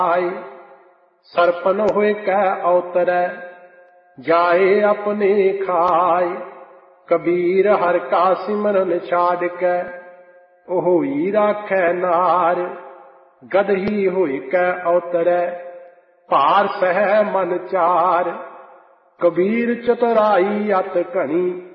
सरपन होए कै अवतरै जाए अपने खाए। कबीर हर का सिमरन छाड़ कै होई राखै नार। गदही होए कै अवतरै भार सह मन चार। कबीर चतुराई अत घनी